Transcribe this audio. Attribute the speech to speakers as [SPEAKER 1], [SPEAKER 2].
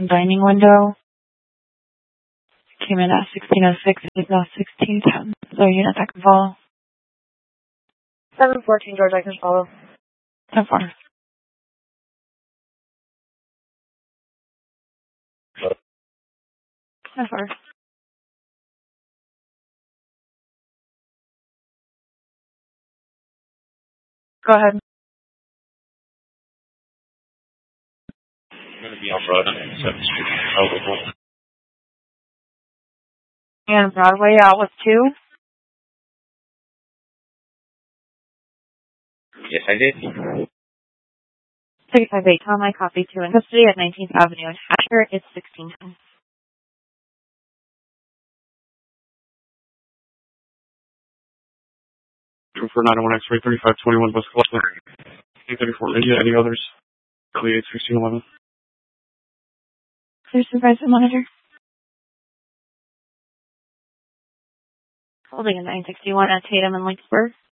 [SPEAKER 1] dining window. Came in at 1606, it's now 1610. So unit that can follow.
[SPEAKER 2] 714 George, I can follow.
[SPEAKER 1] 10-4. Go ahead.
[SPEAKER 3] I'm going to be off-road on 7th Street.
[SPEAKER 1] And Broadway out with 2.
[SPEAKER 3] Yes, I did.
[SPEAKER 2] 658 Tom, I copy 2 in custody at 19th Avenue in Hatcher. It's 1610.
[SPEAKER 3] For 901 X-ray 3521 West Cluster. 834 India. Any others? Clear 1611.
[SPEAKER 1] Clear supervisor monitor.
[SPEAKER 2] Holding a 961 at Tatum and Lynchburg.